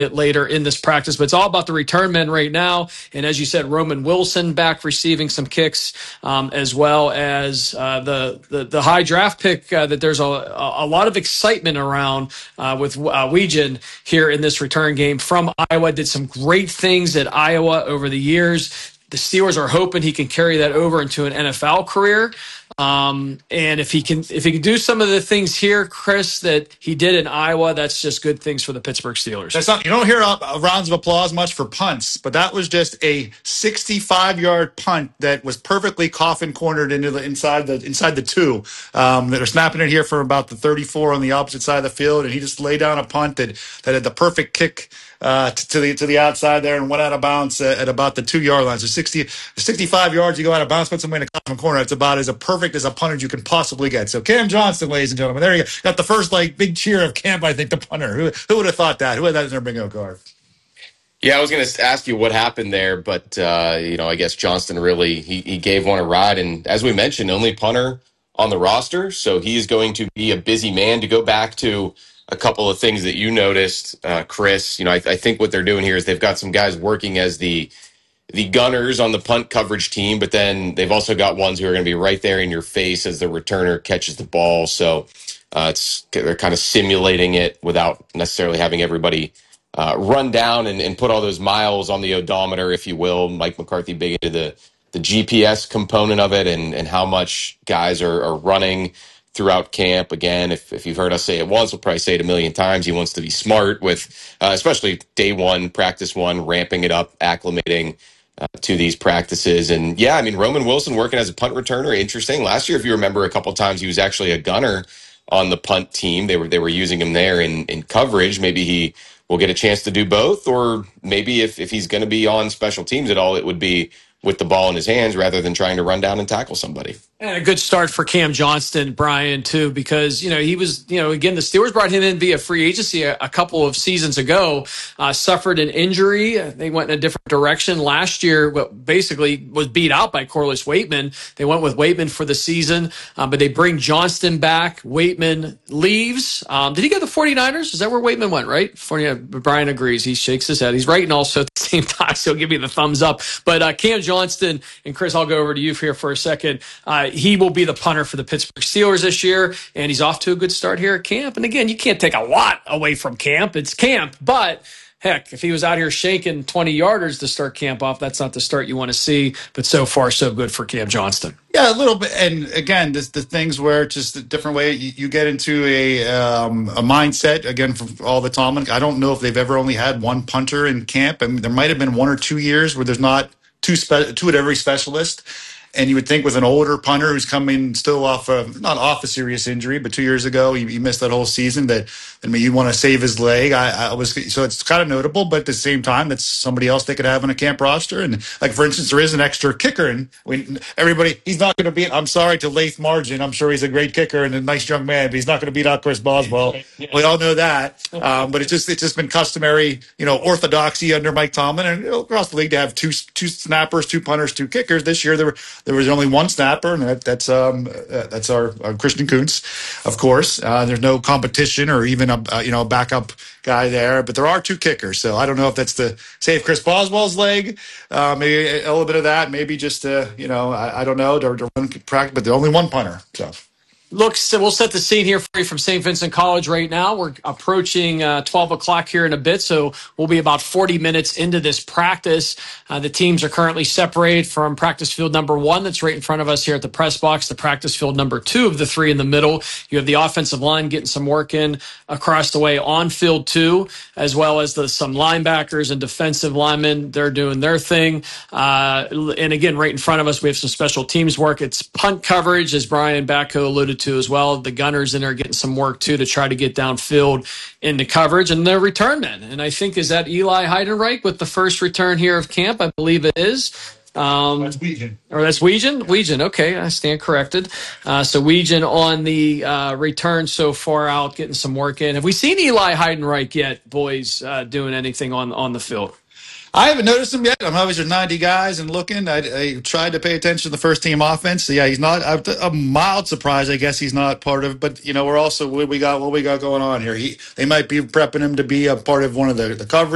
bit later in this practice. But it's all about the return men right now. And as you said, Roman Wilson back receiving some kicks, as well as the high draft pick that there's a lot of excitement around with Weigand here in this return game from Iowa. Did some great things at Iowa over the years. The Steelers are hoping he can carry that over into an NFL career. And if he can do some of the things here, Chris, that he did in Iowa, that's just good things for the Pittsburgh Steelers. That's not, you don't hear rounds of applause much for punts, but that was just a 65-yard punt that was perfectly coffin cornered into the inside the two. That are snapping it here from about the 34 on the opposite side of the field, and he just laid down a punt that had the perfect kick to the outside there and went out of bounds at about the 2-yard line. So 65 yards, you go out of bounds, put somebody in a coffin corner. It's about as perfect as a punter you can possibly get. So Cam Johnston, ladies and gentlemen, there you go. Got the first big cheer of camp, I think, the punter. Who would have thought that? Who had that in their bingo card? Yeah, I was going to ask you what happened there, but I guess Johnston really he gave one a ride, and as we mentioned, only punter on the roster, so he is going to be a busy man. To go back to a couple of things that you noticed, Chris, I think what they're doing here is they've got some guys working as the gunners on the punt coverage team, but then they've also got ones who are going to be right there in your face as the returner catches the ball. So they're kind of simulating it without necessarily having everybody run down and put all those miles on the odometer, if you will. Mike McCarthy big into the GPS component of it and how much guys are running throughout camp. Again, if you've heard us say it once, we'll probably say it a million times. He wants to be smart with, especially day one, practice one, ramping it up, acclimating to these practices. And yeah, Roman Wilson working as a punt returner, interesting. Last year, if you remember, a couple of times he was actually a gunner on the punt team. They were using him there in coverage. Maybe he will get a chance to do both, or maybe if he's going to be on special teams at all, it would be with the ball in his hands rather than trying to run down and tackle somebody. And a good start for Cam Johnston, Brian, too, because, he was, again, the Steelers brought him in via free agency a couple of seasons ago, suffered an injury. They went in a different direction. Last year, basically was beat out by Corliss Waitman. They went with Waitman for the season, but they bring Johnston back. Waitman leaves. Did he go to the 49ers? Is that where Waitman went, right? Brian agrees. He shakes his head. He's writing also at the same time, so he'll give me the thumbs up. But Cam Johnston, and Chris, I'll go over to you here for a second. He will be the punter for the Pittsburgh Steelers this year, and he's off to a good start here at camp. And again, you can't take a lot away from camp. It's camp, but heck, if he was out here shaking 20-yarders to start camp off, that's not the start you want to see. But so far, so good for Cam Johnston. Yeah, a little bit. And again, the things where it's just a different way you get into a mindset, again, from all the Tomlin. I don't know if they've ever only had one punter in camp. There might have been 1 or 2 years where there's not two at every specialist. And you would think with an older punter who's coming still not off a serious injury, but 2 years ago he missed that whole season, that you want to save his leg. So it's kind of notable, but at the same time, that's somebody else they could have on a camp roster. And for instance, there is an extra kicker, and he's not going to beat. I'm sorry to Lath Margin. I'm sure he's a great kicker and a nice young man, but he's not going to beat out Chris Boswell. Yeah. We all know that. But it's just been customary, orthodoxy under Mike Tomlin and across the league to have two snappers, 2 punters, 2 kickers. This year there was only 1 snapper, and that's our Christian Kuntz, of course. There's no competition or even a backup guy there, but there are 2 kickers. So I don't know if that's to save Chris Boswell's leg, maybe a little bit of that, maybe just I don't know, to run practice, but there's only 1 punter. So. We'll set the scene here for you from St. Vincent College right now. We're approaching 12 o'clock here in a bit, so we'll be about 40 minutes into this practice. The teams are currently separated from practice field number 1 that's right in front of us here at the press box, the practice field number 2 of the 3 in the middle. You have the offensive line getting some work in across the way on field 2, as well as some linebackers and defensive linemen. They're doing their thing. And again, right in front of us, we have some special teams work. It's punt coverage, as Brian Batko alluded to as well. The gunners in there getting some work too to try to get downfield into coverage, and their return men. And I think, is that Eli Heidenreich with the first return here of camp? I believe it is. That's Weigand. Or that's Weigand? Weigand, okay, I stand corrected. So Weigand on the return so far out, getting some work in. Have we seen Eli Heidenreich yet, boys, doing anything on the field? I haven't noticed him yet. I'm always with 90 guys and looking. I tried to pay attention to the first team offense. So yeah, he's not. A mild surprise, I guess he's not part of. But we're also what we got going on here. They might be prepping him to be a part of one of the coverage.